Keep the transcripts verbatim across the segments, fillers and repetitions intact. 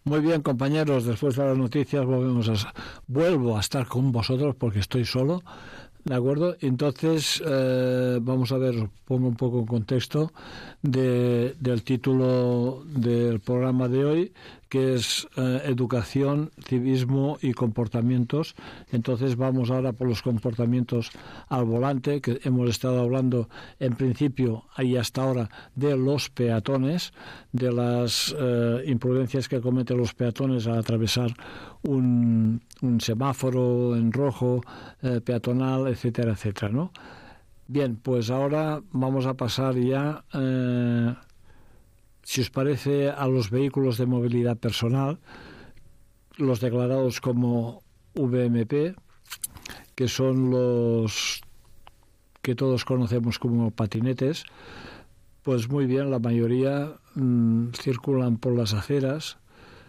Muy bien, compañeros, después de las noticias volvemos a, vuelvo a estar con vosotros porque estoy solo, ¿de acuerdo? Entonces, eh, vamos a ver, os pongo un poco en contexto de, del título del programa de hoy, que es eh, Educación, Civismo y Comportamientos. Entonces vamos ahora por los comportamientos al volante, que hemos estado hablando en principio y hasta ahora de los peatones, de las eh, imprudencias que cometen los peatones al atravesar un, un semáforo en rojo, eh, peatonal, etcétera, etcétera, ¿no? Bien, pues ahora vamos a pasar ya... Eh, si os parece, a los vehículos de movilidad personal, los declarados como V M P, que son los que todos conocemos como patinetes, pues muy bien, la mayoría mmm, circulan por las aceras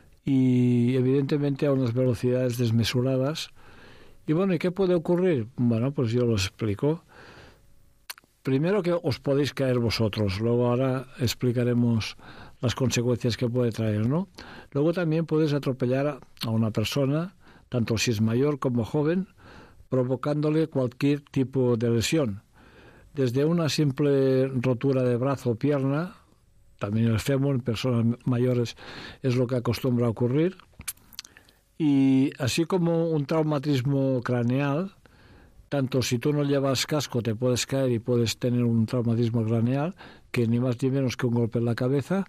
y evidentemente a unas velocidades desmesuradas. Y bueno, ¿y qué puede ocurrir? Bueno, pues yo lo explico. Primero que os podéis caer vosotros, luego ahora explicaremos las consecuencias que puede traer, ¿no? Luego también puedes atropellar a una persona, tanto si es mayor como joven, provocándole cualquier tipo de lesión, desde una simple rotura de brazo o pierna, también el fémur en personas mayores es lo que acostumbra a ocurrir, y así como un traumatismo craneal. Tanto si tú no llevas casco te puedes caer y puedes tener un traumatismo craneal, que ni más ni menos que un golpe en la cabeza,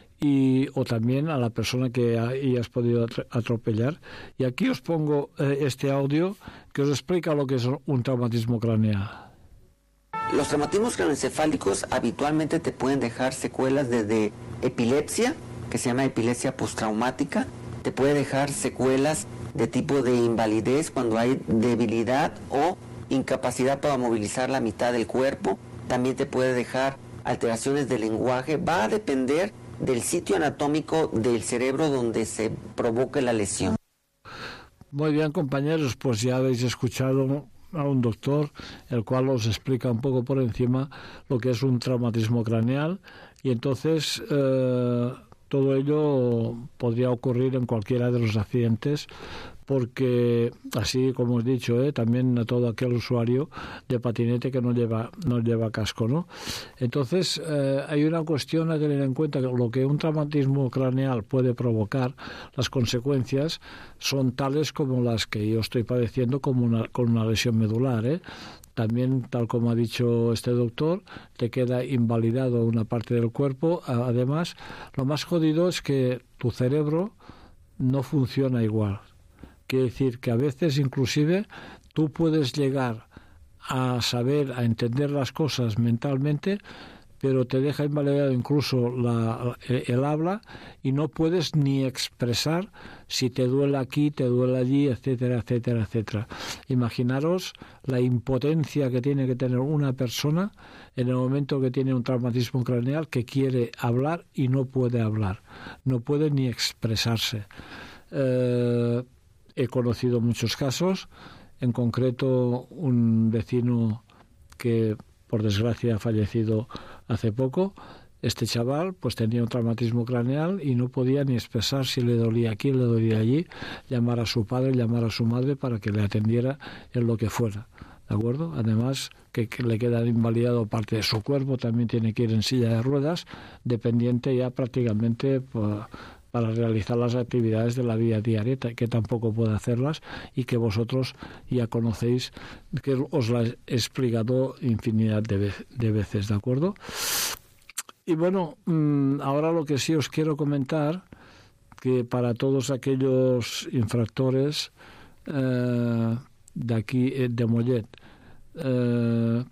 y o también a la persona que hayas podido atropellar. Y aquí os pongo eh, este audio que os explica lo que es un traumatismo craneal. Los traumatismos craneoencefálicos habitualmente te pueden dejar secuelas desde epilepsia, que se llama epilepsia postraumática, te puede dejar secuelas de tipo de invalidez cuando hay debilidad o incapacidad para movilizar la mitad del cuerpo, también te puede dejar alteraciones del lenguaje, va a depender del sitio anatómico del cerebro donde se provoque la lesión. Muy bien, compañeros, pues ya habéis escuchado a un doctor, el cual os explica un poco por encima lo que es un traumatismo craneal, y entonces eh, todo ello podría ocurrir en cualquiera de los accidentes, porque así como os he dicho, ¿eh? también a todo aquel usuario de patinete que no lleva no lleva casco, ¿no? Entonces eh, hay una cuestión a tener en cuenta, que lo que un traumatismo craneal puede provocar, las consecuencias son tales como las que yo estoy padeciendo como una, con una lesión medular, ¿eh? También, tal como ha dicho este doctor, te queda invalidado una parte del cuerpo. Además, lo más jodido es que tu cerebro no funciona igual. Quiere decir que a veces inclusive tú puedes llegar a saber, a entender las cosas mentalmente, pero te deja invalidado incluso la, el habla, y no puedes ni expresar si te duele aquí, te duele allí, etcétera, etcétera, etcétera. Imaginaros la impotencia que tiene que tener una persona en el momento que tiene un traumatismo craneal, que quiere hablar y no puede hablar, no puede ni expresarse. Eh, he conocido muchos casos, en concreto un vecino que por desgracia ha fallecido hace poco. Este chaval pues tenía un traumatismo craneal y no podía ni expresar si le dolía aquí, le dolía allí, llamar a su padre, llamar a su madre para que le atendiera en lo que fuera, ¿de acuerdo? Además que, que le queda invalidado parte de su cuerpo, también tiene que ir en silla de ruedas, dependiente ya prácticamente pues, para realizar las actividades de la vida diaria, que tampoco puede hacerlas y que vosotros ya conocéis, que os la he explicado infinidad de, ve- de veces, ¿de acuerdo? Y bueno, ahora lo que sí os quiero comentar, que para todos aquellos infractores eh, de aquí, de Mollet, eh,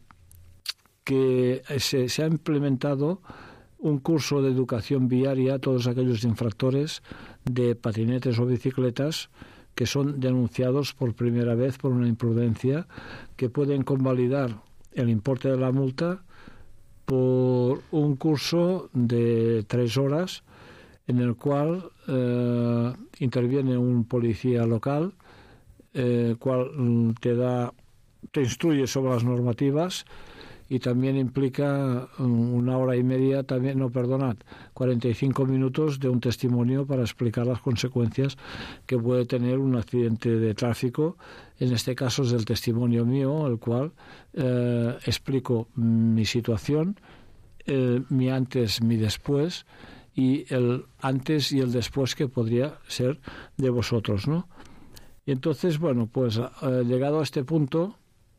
que se, se ha implementado un curso de educación viaria a todos aquellos infractores de patinetes o bicicletas que son denunciados por primera vez por una imprudencia, que pueden convalidar el importe de la multa por un curso de tres horas en el cual eh, interviene un policía local, el eh, cual te da, te instruye sobre las normativas y también implica una hora y media, también, no, perdonad, cuarenta y cinco minutos de un testimonio para explicar las consecuencias que puede tener un accidente de tráfico. En este caso es el testimonio mío, el cual eh, explico mi situación, el, mi antes, mi después, y el antes y el después que podría ser de vosotros, ¿no? Y entonces, bueno, pues eh, llegado a este punto,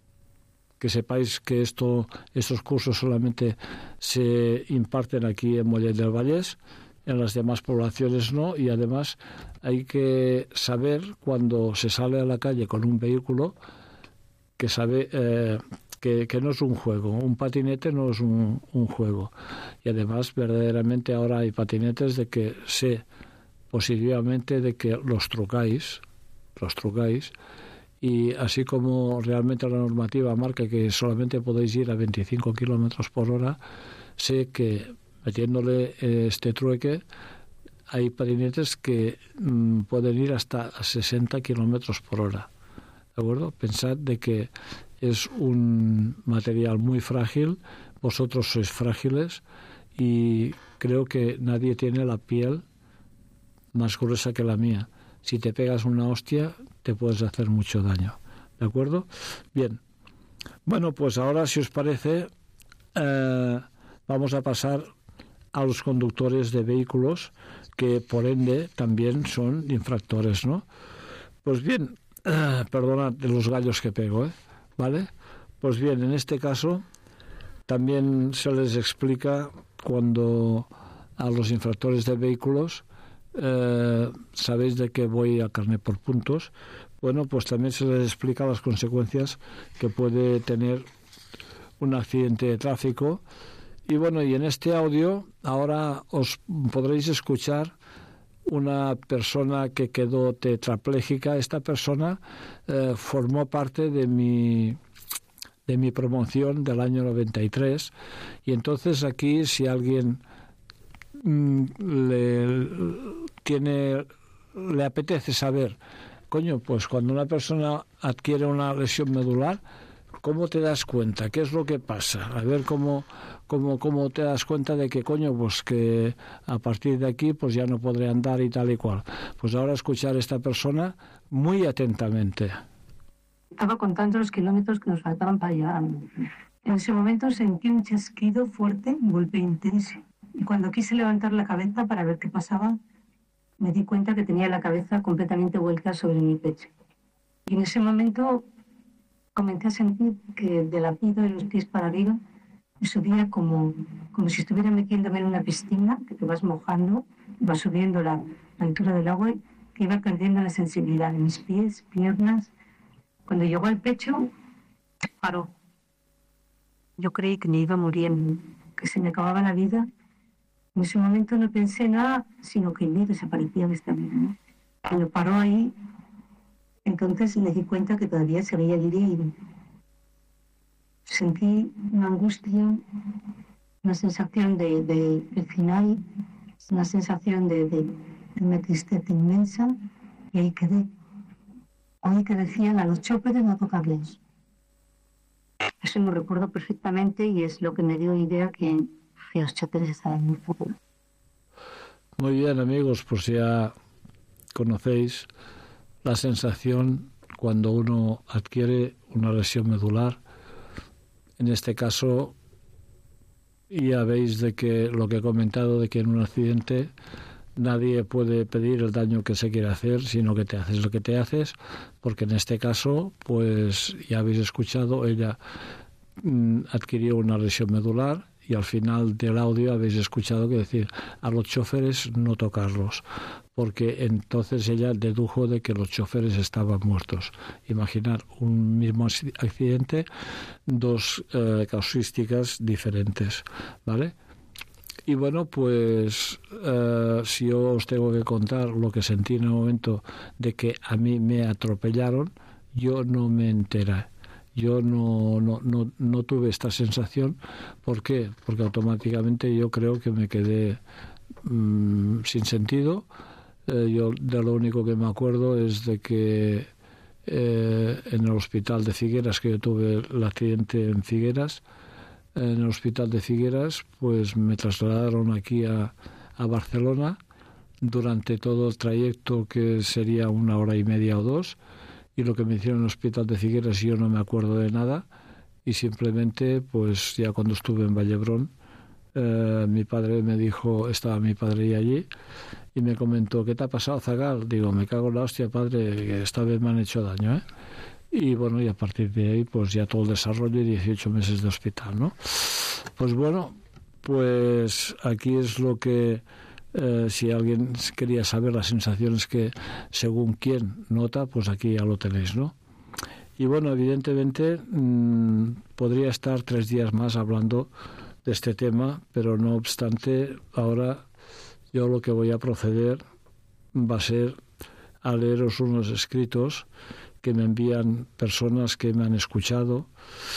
que sepáis que esto, estos cursos solamente se imparten aquí en Mollet del Vallès, en las demás poblaciones no, y además hay que saber cuando se sale a la calle con un vehículo que sabe eh, que, que no es un juego, un patinete no es un, un juego, y además verdaderamente ahora hay patinetes de que sé positivamente de que los trucáis, los trucáis, y así como realmente la normativa marca que solamente podéis ir a veinticinco kilómetros por hora, sé que metiéndole este trueque hay patinetes que mmm, pueden ir hasta a sesenta kilómetros por hora. ¿De acuerdo? Pensad de que es un material muy frágil, vosotros sois frágiles y creo que nadie tiene la piel más gruesa que la mía. Si te pegas una hostia, te puedes hacer mucho daño. ¿De acuerdo? Bien. Bueno, pues ahora, si os parece, eh, vamos a pasar a los conductores de vehículos, que por ende también son infractores, ¿no? Pues bien, eh, perdonad de los gallos que pego, ¿eh? ¿Vale? Pues bien, en este caso también se les explica cuando a los infractores de vehículos, eh, sabéis de que voy a carnet por puntos, bueno, pues también se les explica las consecuencias que puede tener un accidente de tráfico. Y bueno, y en este audio ahora os podréis escuchar una persona que quedó tetrapléjica. Esta persona eh, formó parte de mi de mi promoción del año noventa y tres, y entonces aquí si alguien mm, le tiene le apetece saber, coño, pues cuando una persona adquiere una lesión medular, ¿cómo te das cuenta? ¿Qué es lo que pasa? A ver cómo cómo cómo te das cuenta de que, coño, pues que a partir de aquí pues ya no podré andar y tal y cual. Pues ahora escuchar a esta persona muy atentamente. Estaba contando los kilómetros que nos faltaban para llegar a mí. En ese momento sentí un chasquido fuerte, un golpe intenso. Y cuando quise levantar la cabeza para ver qué pasaba, me di cuenta que tenía la cabeza completamente vuelta sobre mi pecho. Y en ese momento comencé a sentir que de la piel de los pies para arriba me subía como, como si estuviera metiéndome en una piscina, que te vas mojando, vas subiendo la, la altura del agua, que iba perdiendo la sensibilidad de mis pies, piernas. Cuando llegó al pecho, paró. Yo creí que me iba muriendo, que se me acababa la vida. En ese momento no pensé nada, sino que yo desaparecía de esta vida, ¿no? Cuando paró ahí, entonces me di cuenta que todavía seguía el herido. Sentí una angustia, una sensación de, de, de final, una sensación de, de, de una tristeza inmensa, y ahí quedé. Oí que decían a los choferes no tocarles. Eso lo recuerdo perfectamente y es lo que me dio idea que los choferes estaban muy poco. Muy bien, amigos, pues ya conocéis la sensación cuando uno adquiere una lesión medular. En este caso, ya veis de que lo que he comentado, de que en un accidente nadie puede pedir el daño que se quiere hacer, sino que te haces lo que te haces, porque en este caso, pues ya habéis escuchado, ella mmm, adquirió una lesión medular y al final del audio habéis escuchado que decir a los choferes no tocarlos, porque entonces ella dedujo de que los choferes estaban muertos. Imaginar un mismo accidente, dos eh, casuísticas diferentes, ¿vale? Y bueno, pues eh, si yo os tengo que contar lo que sentí en el momento de que a mí me atropellaron, yo no me enteré. Yo no, no, no, no tuve esta sensación. ¿Por qué? Porque automáticamente yo creo que me quedé mmm, sin sentido. Eh, yo de lo único que me acuerdo es de que eh, en el hospital de Figueras, que yo tuve el accidente en Figueras, en el hospital de Figueras, pues me trasladaron aquí a, a Barcelona durante todo el trayecto, que sería una hora y media o dos, y lo que me hicieron en el hospital de Figueras yo no me acuerdo de nada, y simplemente pues ya cuando estuve en Vallebrón, eh, mi padre me dijo, estaba mi padre y allí, y me comentó, ¿qué te ha pasado, Zagal? Digo, me cago en la hostia, padre, que esta vez me han hecho daño, ¿eh? Y bueno, y a partir de ahí pues ya todo el desarrollo y dieciocho meses de hospital, ¿no? Pues bueno, pues aquí es lo que, eh, si alguien quería saber las sensaciones que según quién nota, pues aquí ya lo tenéis, ¿no? Y bueno, evidentemente mmm, podría estar tres días más hablando de este tema, pero no obstante, ahora yo lo que voy a proceder va a ser a leeros unos escritos que me envían personas que me han escuchado,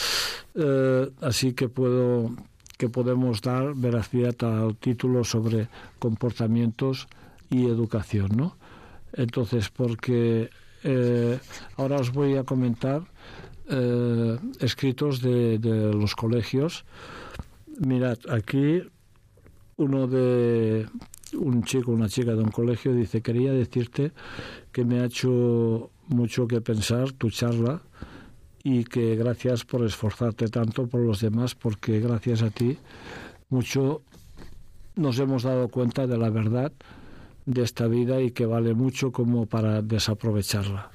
eh, así que puedo que podemos dar veracidad al título sobre comportamientos y educación, ¿no? Entonces, porque eh, ahora os voy a comentar eh, escritos de, de los colegios. Mirad, aquí uno de un chico, una chica de un colegio dice, quería decirte que me ha hecho mucho que pensar tu charla y que gracias por esforzarte tanto por los demás, porque gracias a ti mucho nos hemos dado cuenta de la verdad de esta vida y que vale mucho como para desaprovecharla.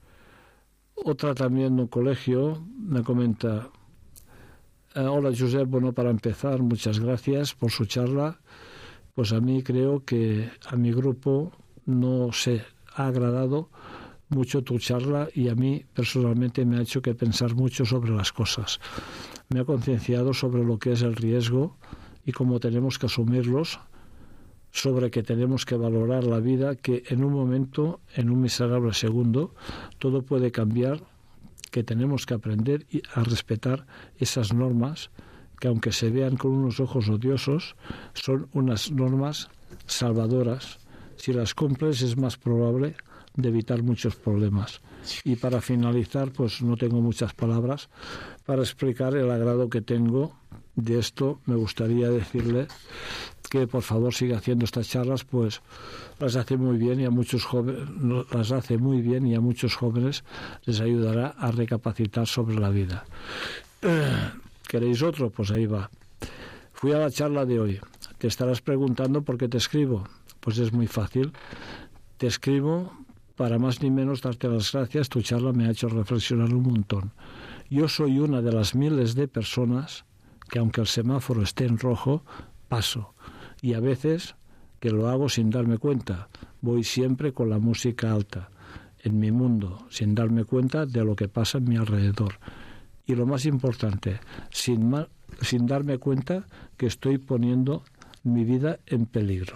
Otra también de un colegio me comenta, hola Josep, bueno, para empezar, muchas gracias por su charla. Pues a mí creo que a mi grupo no se ha agradado mucho tu charla y a mí personalmente me ha hecho que pensar mucho sobre las cosas. Me ha concienciado sobre lo que es el riesgo y cómo tenemos que asumirlos, sobre que tenemos que valorar la vida, que en un momento, en un miserable segundo, todo puede cambiar, que tenemos que aprender a respetar esas normas que aunque se vean con unos ojos odiosos, son unas normas salvadoras. Si las cumples es más probable de evitar muchos problemas. Y para finalizar, pues no tengo muchas palabras para explicar el agrado que tengo de esto. Me gustaría decirle que por favor siga haciendo estas charlas, pues las hace muy bien y a muchos jóvenes las hace muy bien y a muchos jóvenes les ayudará a recapacitar sobre la vida. ¿Queréis otro? Pues ahí va. Fui a la charla de hoy. Te estarás preguntando por qué te escribo. Pues es muy fácil. Te escribo para más ni menos darte las gracias. Tu charla me ha hecho reflexionar un montón. Yo soy una de las miles de personas que, aunque el semáforo esté en rojo, paso. Y a veces que lo hago sin darme cuenta. Voy siempre con la música alta en mi mundo, sin darme cuenta de lo que pasa en mi alrededor. Y lo más importante, sin, ma- sin darme cuenta que estoy poniendo mi vida en peligro.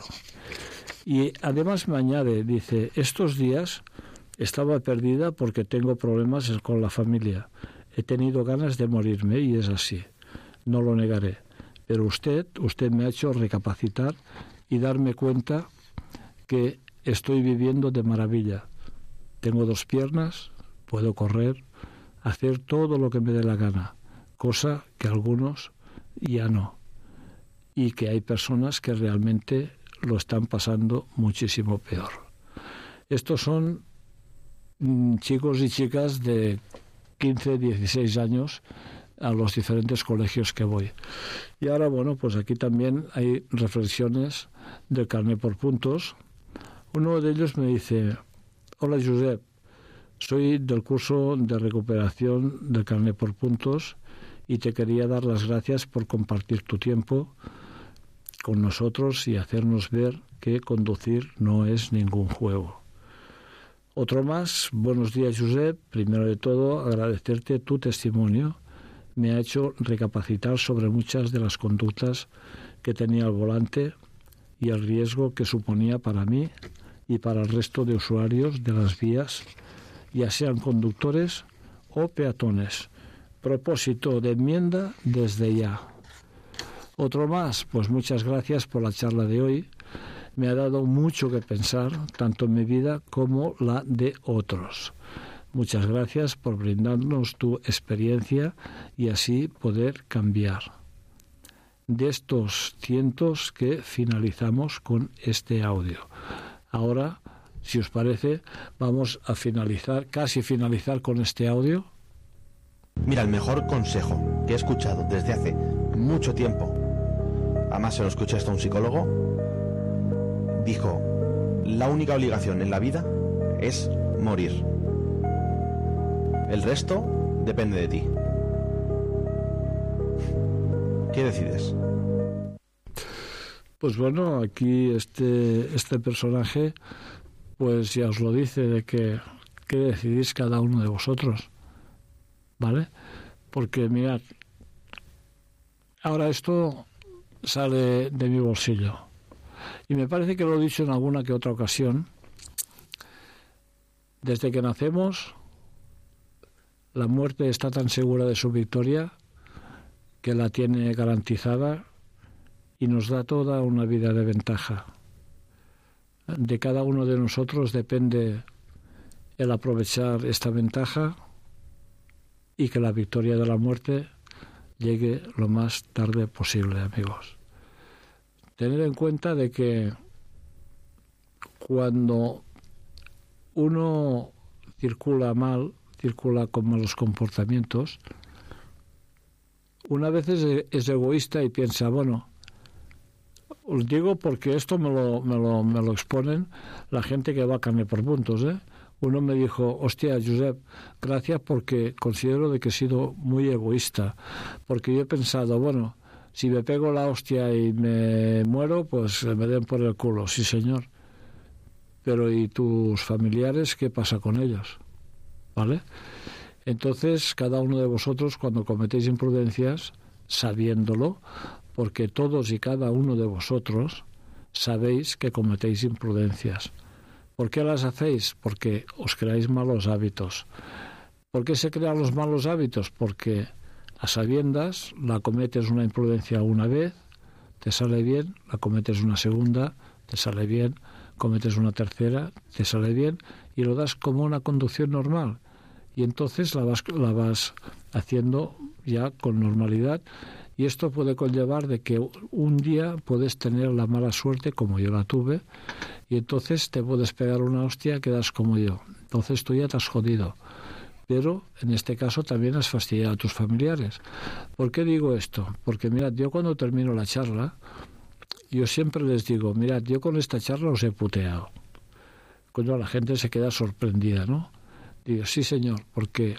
Y además me añade, dice, estos días estaba perdida porque tengo problemas con la familia. He tenido ganas de morirme y es así, no lo negaré. Pero usted, usted me ha hecho recapacitar y darme cuenta que estoy viviendo de maravilla. Tengo dos piernas, puedo correr, hacer todo lo que me dé la gana, cosa que algunos ya no. Y que hay personas que realmente lo están pasando muchísimo peor. Estos son mmm, chicos y chicas de quince, dieciséis años a los diferentes colegios que voy. Y ahora, bueno, pues aquí también hay reflexiones del carné por puntos. Uno de ellos me dice, hola Josep, soy del curso de recuperación del carné por puntos y te quería dar las gracias por compartir tu tiempo con nosotros y hacernos ver que conducir no es ningún juego. Otro más, buenos días Josep, primero de todo agradecerte tu testimonio, me ha hecho recapacitar sobre muchas de las conductas que tenía al volante y el riesgo que suponía para mí y para el resto de usuarios de las vías, ya sean conductores o peatones. Propósito de enmienda desde ya. Otro más, pues muchas gracias por la charla de hoy. Me ha dado mucho que pensar, tanto en mi vida como la de otros. Muchas gracias por brindarnos tu experiencia y así poder cambiar. de estos cientos que finalizamos con este audio. Ahora, si os parece, vamos a finalizar, casi finalizar con este audio. Mira, el mejor consejo que he escuchado desde hace mucho tiempo, además se lo escuché esto a un psicólogo, dijo: la única obligación en la vida es morir. El resto depende de ti. ¿Qué decides? Pues bueno, aquí este, este personaje pues ya os lo dice, de que, que decidís cada uno de vosotros, ¿vale? Porque mirad, ahora esto sale de mi bolsillo y me parece que lo he dicho en alguna que otra ocasión. Desde que nacemos, la muerte está tan segura de su victoria que la tiene garantizada y nos da toda una vida de ventaja. De cada uno de nosotros depende el aprovechar esta ventaja y que la victoria de la muerte llegue lo más tarde posible, amigos. Tened en cuenta de que cuando uno circula mal, circula con malos comportamientos, una vez es, es egoísta y piensa, bueno, os digo porque esto me lo, me lo, me lo exponen la gente que va a carne por puntos, ¿eh? Uno me dijo, hostia, Josep, gracias porque considero de que he sido muy egoísta, porque yo he pensado, bueno, si me pego la hostia y me muero, pues me den por el culo, sí señor. Pero ¿y tus familiares qué pasa con ellos? ¿Vale? Entonces, cada uno de vosotros, cuando cometéis imprudencias, sabiéndolo, porque todos y cada uno de vosotros sabéis que cometéis imprudencias. ¿Por qué las hacéis? Porque os creáis malos hábitos. ¿Por qué se crean los malos hábitos? Porque a sabiendas la cometes una imprudencia una vez, te sale bien, la cometes una segunda, te sale bien, cometes una tercera, te sale bien, y lo das como una conducción normal. Y entonces la vas, la vas haciendo ya con normalidad. Y esto puede conllevar de que un día puedes tener la mala suerte, como yo la tuve, y entonces te puedes pegar una hostia, quedas como yo. Entonces tú ya te has jodido. Pero en este caso también has fastidiado a tus familiares. ¿Por qué digo esto? Porque mirad, yo cuando termino la charla, yo siempre les digo, mirad, yo con esta charla os he puteado. Cuando la gente se queda sorprendida, ¿no? Digo, sí señor, porque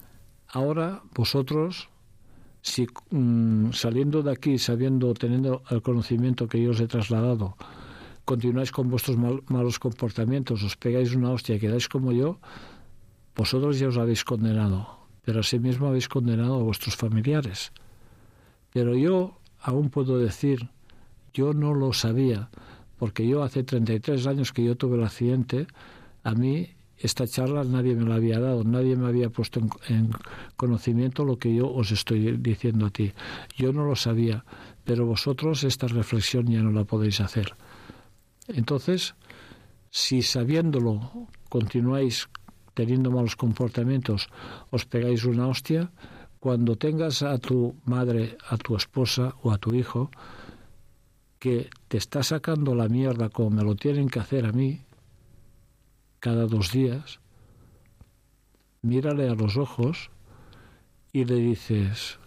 ahora vosotros, si mmm, saliendo de aquí, sabiendo, teniendo el conocimiento que yo os he trasladado, continuáis con vuestros mal, malos comportamientos, os pegáis una hostia y quedáis como yo, vosotros ya os habéis condenado, pero asimismo habéis condenado a vuestros familiares. Pero yo aún puedo decir, yo no lo sabía, porque yo hace treinta y tres años que yo tuve el accidente, a mí esta charla nadie me la había dado, nadie me había puesto en, en conocimiento lo que yo os estoy diciendo a ti. Yo no lo sabía, pero vosotros esta reflexión ya no la podéis hacer. Entonces, si sabiéndolo continuáis teniendo malos comportamientos, os pegáis una hostia, cuando tengas a tu madre, a tu esposa o a tu hijo que te está sacando la mierda como me lo tienen que hacer a mí, cada dos días, mírale a los ojos y le dices,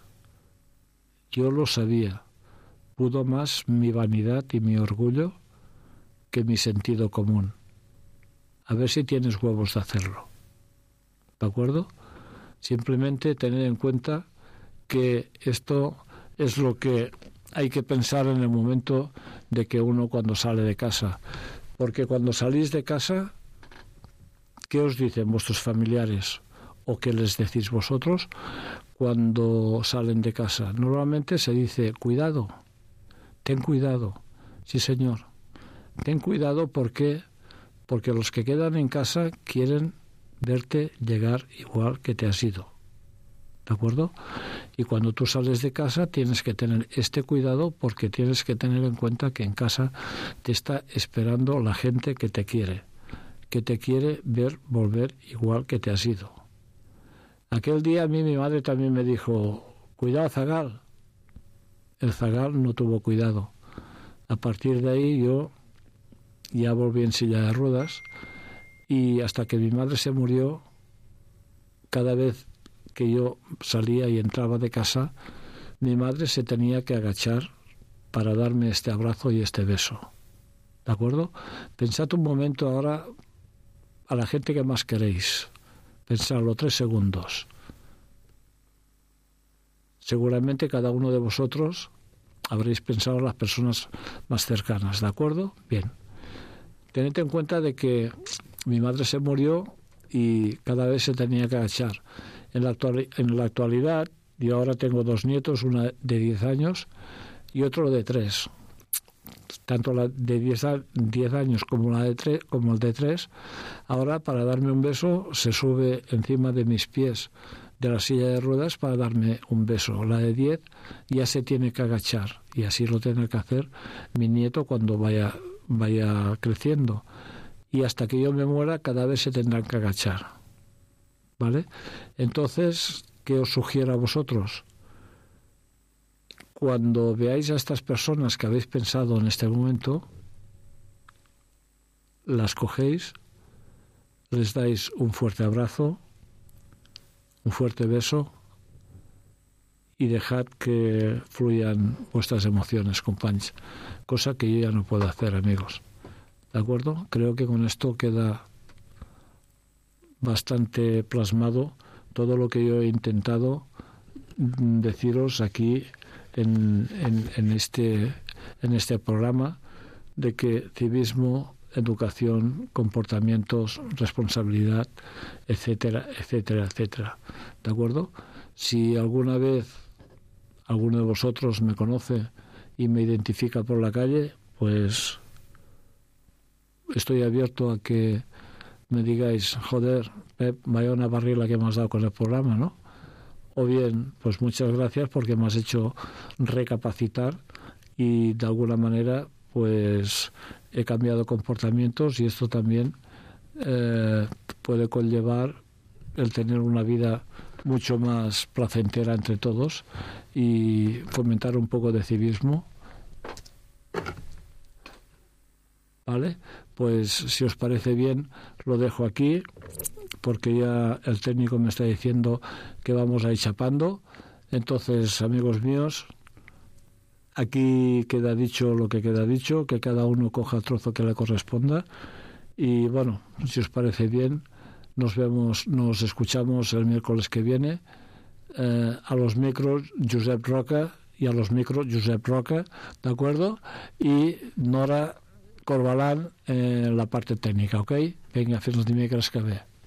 yo lo sabía, pudo más mi vanidad y mi orgullo que mi sentido común. A ver si tienes huevos de hacerlo. ¿De acuerdo? Simplemente tener en cuenta que esto es lo que hay que pensar en el momento de que uno cuando sale de casa. Porque cuando salís de casa, ¿qué os dicen vuestros familiares o qué les decís vosotros cuando salen de casa? Normalmente se dice, cuidado, ten cuidado. Sí, señor. Ten cuidado porque, porque los que quedan en casa quieren verte llegar igual que te has ido. ¿De acuerdo? Y cuando tú sales de casa tienes que tener este cuidado porque tienes que tener en cuenta que en casa te está esperando la gente que te quiere. que te quiere ver volver igual que te has ido. Aquel día a mí mi madre también me dijo, cuidado, zagal. el zagal no tuvo cuidado. A partir de ahí yo ya volví en silla de ruedas y hasta que mi madre se murió, cada vez que yo salía y entraba de casa, mi madre se tenía que agachar para darme este abrazo y este beso. ¿De acuerdo? Pensad un momento ahora a la gente que más queréis. Pensadlo tres segundos. Seguramente cada uno de vosotros habréis pensado en las personas más cercanas, ¿de acuerdo? Bien. Tened en cuenta de que mi madre se murió y cada vez se tenía que agachar. En la, actual, en la actualidad, yo ahora tengo dos nietos, una de diez años y otro de tres. Tanto la de diez años como la de tres, como el de tres, ahora para darme un beso se sube encima de mis pies de la silla de ruedas para darme un beso. La de diez ya se tiene que agachar y así lo tendrá que hacer mi nieto cuando vaya, vaya creciendo. Y hasta que yo me muera cada vez se tendrán que agachar. ¿Vale? Entonces, ¿qué os sugiero a vosotros? Cuando veáis a estas personas que habéis pensado en este momento, las cogéis, les dais un fuerte abrazo, un fuerte beso y dejad que fluyan vuestras emociones, compañeros, cosa que yo ya no puedo hacer, amigos. ¿De acuerdo? Creo que con esto queda bastante plasmado todo lo que yo he intentado deciros aquí en, en, en, este, en este programa, de que civismo, educación, comportamientos, responsabilidad, etcétera, etcétera, etcétera. ¿De acuerdo? Si alguna vez alguno de vosotros me conoce y me identifica por la calle, pues estoy abierto a que me digáis, joder, Pep, vaya una barrila que me has dado con el programa, ¿no? O bien, pues muchas gracias porque me has hecho recapacitar y de alguna manera pues he cambiado comportamientos y esto también eh, puede conllevar el tener una vida mucho más placentera entre todos y fomentar un poco de civismo. ¿Vale? Pues si os parece bien lo dejo aquí porque ya el técnico me está diciendo que vamos a ir chapando. Entonces, amigos míos, aquí queda dicho lo que queda dicho, que cada uno coja el trozo que le corresponda y bueno, si os parece bien, nos vemos, nos escuchamos el miércoles que viene. Eh, a los micros Josep Roca y a los micros Josep Roca, ¿de acuerdo? Y Nora Corbalán en la parte técnica, ¿ok? Venga, fins dimecres que ve.